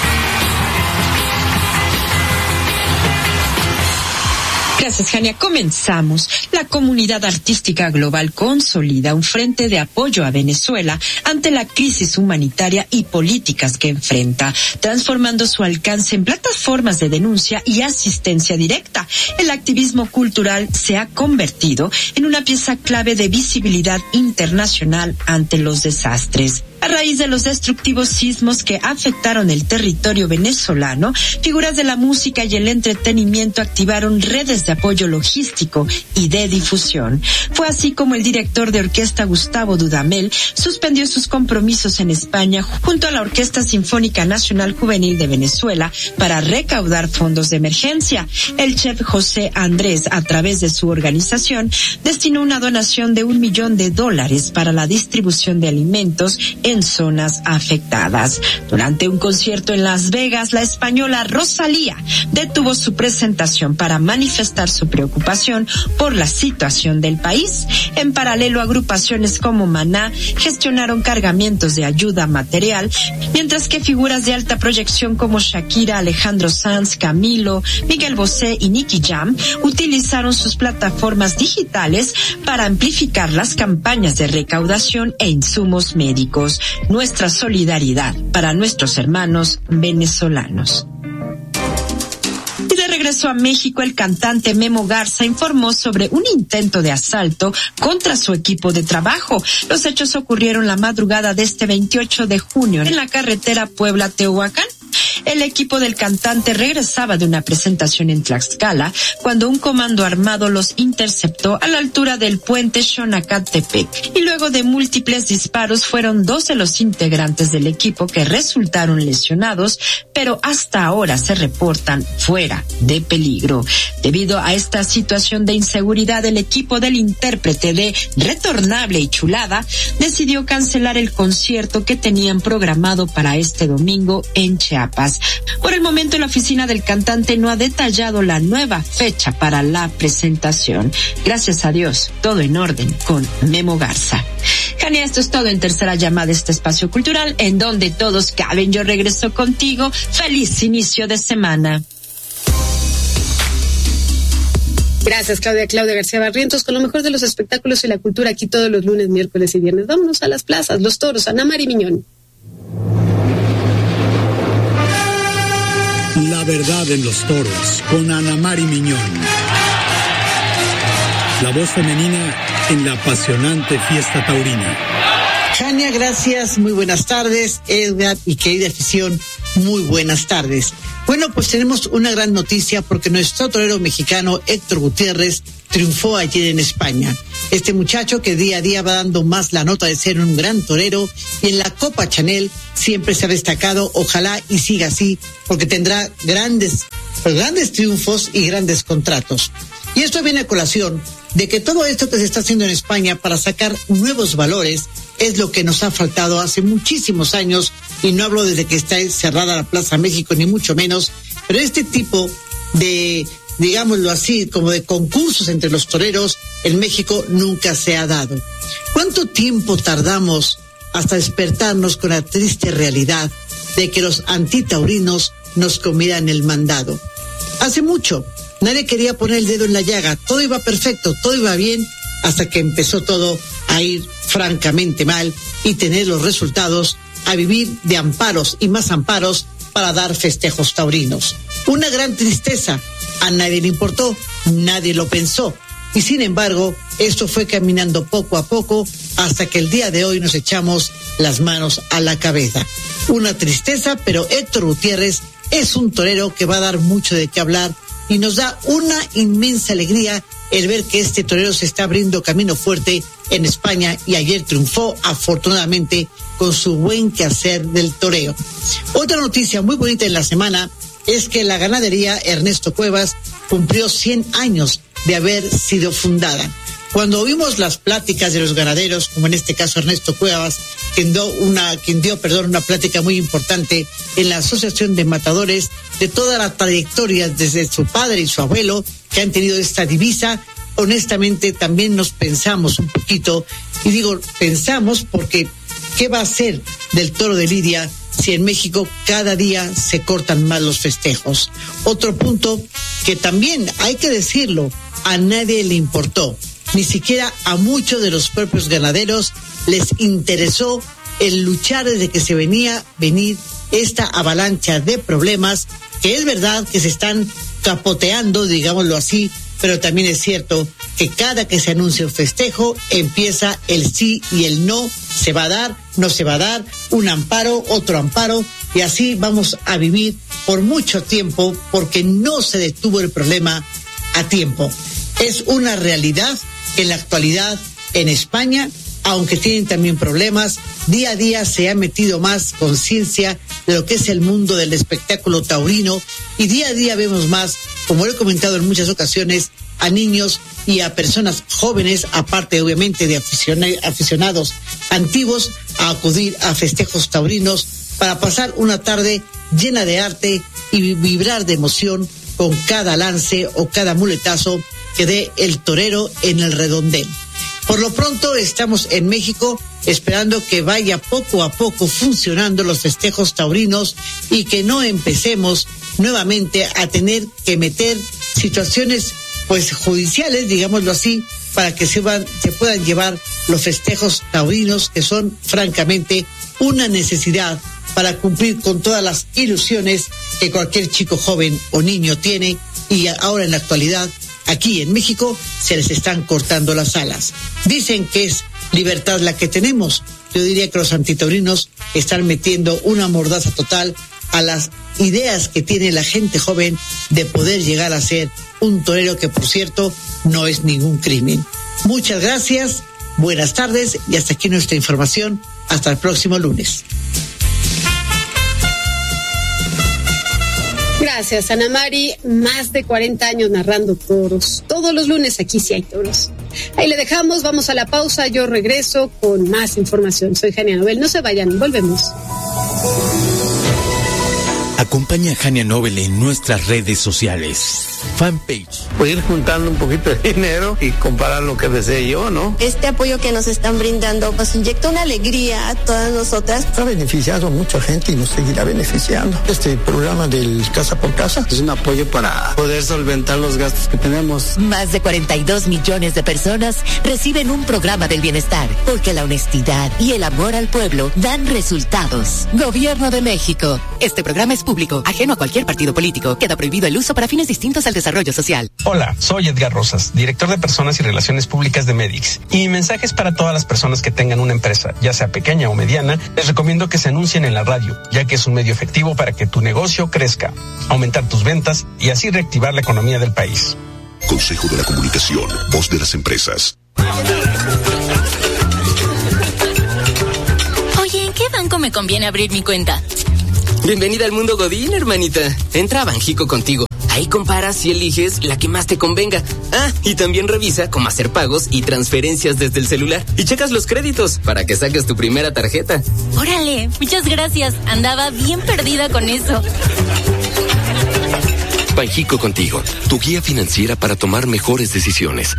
Gracias, Jania. Comenzamos. La comunidad artística global consolida un frente de apoyo a Venezuela ante la crisis humanitaria y políticas que enfrenta, transformando su alcance en plataformas de denuncia y asistencia directa. El activismo cultural se ha convertido en una pieza clave de visibilidad internacional ante los desastres. A raíz de los destructivos sismos que afectaron el territorio venezolano, figuras de la música y el entretenimiento activaron redes de apoyo logístico y de difusión. Fue así como el director de orquesta Gustavo Dudamel suspendió sus compromisos en España junto a la Orquesta Sinfónica Nacional Juvenil de Venezuela para recaudar fondos de emergencia. El chef José Andrés, a través de su organización, destinó una donación de $1 millón para la distribución de alimentos en zonas afectadas. Durante un concierto en Las Vegas, la española Rosalía detuvo su presentación para manifestar su preocupación por la situación del país. En paralelo, agrupaciones como Maná gestionaron cargamentos de ayuda material, mientras que figuras de alta proyección como Shakira, Alejandro Sanz, Camilo, Miguel Bosé y Nicky Jam utilizaron sus plataformas digitales para amplificar las campañas de recaudación e insumos médicos. Nuestra solidaridad para nuestros hermanos venezolanos. Y de regreso a México, el cantante Memo Garza informó sobre un intento de asalto contra su equipo de trabajo. Los hechos ocurrieron la madrugada de este 28 de junio en la carretera Puebla-Tehuacán. El equipo del cantante regresaba de una presentación en Tlaxcala cuando un comando armado los interceptó a la altura del puente Xonacatepec, y luego de múltiples disparos fueron 2 de los integrantes del equipo que resultaron lesionados, pero hasta ahora se reportan fuera de peligro. Debido a esta situación de inseguridad, el equipo del intérprete de Retornable y Chulada decidió cancelar el concierto que tenían programado para este domingo en Chiapas. Juárez. Por el momento, la oficina del cantante no ha detallado la nueva fecha para la presentación. Gracias a Dios, todo en orden con Memo Garza. Jania, esto es todo en Tercera Llamada, este espacio cultural en donde todos caben. Yo regreso contigo. Feliz inicio de semana. Gracias, Claudia García Barrientos, con lo mejor de los espectáculos y la cultura aquí todos los lunes, miércoles y viernes. Vámonos a las plazas, los toros, Ana Mari Miñón. La verdad en los toros, con Ana Mari Miñón. La voz femenina en la apasionante fiesta taurina. Jania, gracias, muy buenas tardes. Edgar y querida afición, muy buenas tardes. Bueno, pues tenemos una gran noticia porque nuestro torero mexicano Héctor Gutiérrez triunfó ayer en España. Este muchacho que día a día va dando más la nota de ser un gran torero y en la Copa Chanel siempre se ha destacado, ojalá y siga así porque tendrá grandes triunfos y grandes contratos. Y esto viene a colación de que todo esto que se está haciendo en España para sacar nuevos valores es lo que nos ha faltado hace muchísimos años, y no hablo desde que está cerrada la Plaza México, ni mucho menos, pero este tipo de, digámoslo así, como de concursos entre los toreros en México nunca se ha dado. ¿Cuánto tiempo tardamos hasta despertarnos con la triste realidad de que los antitaurinos nos comieran el mandado? Hace mucho, nadie quería poner el dedo en la llaga, todo iba perfecto, todo iba bien, hasta que empezó todo a ir francamente mal y tener los resultados a vivir de amparos y más amparos para dar festejos taurinos. Una gran tristeza, a nadie le importó, nadie lo pensó, y sin embargo, esto fue caminando poco a poco hasta que el día de hoy nos echamos las manos a la cabeza. Una tristeza, pero Héctor Gutiérrez es un torero que va a dar mucho de qué hablar y nos da una inmensa alegría el ver que este torero se está abriendo camino fuerte en España y ayer triunfó afortunadamente con su buen quehacer del toreo. Otra noticia muy bonita en la semana es que la ganadería Ernesto Cuevas cumplió 100 años de haber sido fundada. Cuando oímos las pláticas de los ganaderos, como en este caso Ernesto Cuevas, quien dio una plática muy importante en la Asociación de Matadores, de toda la trayectoria desde su padre y su abuelo que han tenido esta divisa, honestamente también nos pensamos un poquito, y digo pensamos porque ¿qué va a ser del toro de Lidia si en México cada día se cortan más los festejos? Otro punto que también hay que decirlo, a nadie le importó, ni siquiera a muchos de los propios ganaderos les interesó el luchar desde que se venir esta avalancha de problemas, que es verdad que se están capoteando, digámoslo así, pero también es cierto que cada que se anuncia un festejo empieza el sí y el no, se va a dar, no se va a dar, un amparo, otro amparo, y así vamos a vivir por mucho tiempo porque no se detuvo el problema a tiempo. Es una realidad que en la actualidad en España, aunque tienen también problemas, día a día se ha metido más conciencia de lo que es el mundo del espectáculo taurino y día a día vemos más, como he comentado en muchas ocasiones, a niños y a personas jóvenes, aparte obviamente de aficionados antiguos, a acudir a festejos taurinos para pasar una tarde llena de arte y vibrar de emoción con cada lance o cada muletazo que dé el torero en el redondel. Por lo pronto estamos en México esperando que vaya poco a poco funcionando los festejos taurinos y que no empecemos nuevamente a tener que meter situaciones pues judiciales, digámoslo así, para que se puedan llevar los festejos taurinos, que son francamente una necesidad para cumplir con todas las ilusiones que cualquier chico joven o niño tiene, y ahora en la actualidad aquí en México se les están cortando las alas. Dicen que es libertad la que tenemos. Yo diría que los antitaurinos están metiendo una mordaza total a las ideas que tiene la gente joven de poder llegar a ser un torero, que por cierto no es ningún crimen. Muchas gracias, buenas tardes y hasta aquí nuestra información. Hasta el próximo lunes. Gracias, Ana Mari. Más de 40 años narrando toros. Todos los lunes aquí sí hay toros. Ahí le dejamos, vamos a la pausa. Yo regreso con más información. Soy Jania Nobel. No se vayan, volvemos. Acompaña a Hania Nobel en nuestras redes sociales. Fanpage. Voy a ir juntando un poquito de dinero y comprar lo que desee yo, ¿no? Este apoyo que nos están brindando nos inyecta una alegría a todas nosotras. Ha beneficiado a mucha gente y nos seguirá beneficiando. Este programa del Casa por Casa es un apoyo para poder solventar los gastos que tenemos. Más de 42 millones de personas reciben un programa del bienestar, porque la honestidad y el amor al pueblo dan resultados. Gobierno de México. Este programa es público, ajeno a cualquier partido político. Queda prohibido el uso para fines distintos al desarrollo social. Hola, soy Edgar Rosas, director de Personas y Relaciones Públicas de Medix. Y mi mensaje es para todas las personas que tengan una empresa, ya sea pequeña o mediana. Les recomiendo que se anuncien en la radio, ya que es un medio efectivo para que tu negocio crezca, aumentar tus ventas y así reactivar la economía del país. Consejo de la Comunicación, voz de las empresas. Oye, ¿en qué banco me conviene abrir mi cuenta? Bienvenida al mundo Godín, hermanita. Entra a Banjico Contigo. Ahí comparas y eliges la que más te convenga. Ah, y también revisa cómo hacer pagos y transferencias desde el celular. Y checas los créditos para que saques tu primera tarjeta. Órale, muchas gracias. Andaba bien perdida con eso. Banjico Contigo, tu guía financiera para tomar mejores decisiones.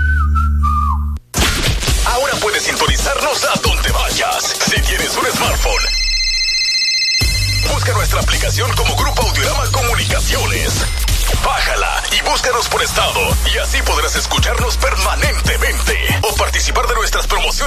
Ahora puedes sintonizarnos a donde vayas. Si tienes un smartphone, busca nuestra aplicación como Grupo Audiorama Comunicaciones. Bájala y búscanos por estado y así podrás escucharnos permanentemente o participar de nuestras promociones